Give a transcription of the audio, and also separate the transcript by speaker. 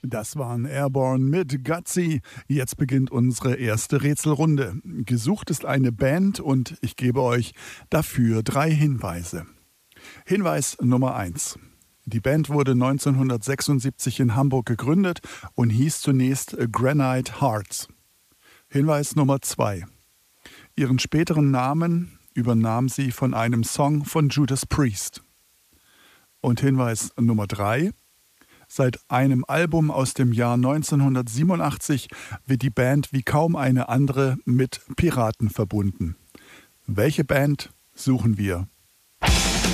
Speaker 1: Das waren Airborne mit Gutsy. Jetzt beginnt unsere erste Rätselrunde. Gesucht ist eine Band und ich gebe euch dafür 3 Hinweise. Hinweis Nummer 1. Die Band wurde 1976 in Hamburg gegründet und hieß zunächst Granite Hearts. Hinweis Nummer 2. Ihren späteren Namen übernahm sie von einem Song von Judas Priest. Und Hinweis Nummer 3. Seit einem Album aus dem Jahr 1987 wird die Band wie kaum eine andere mit Piraten verbunden. Welche Band suchen wir?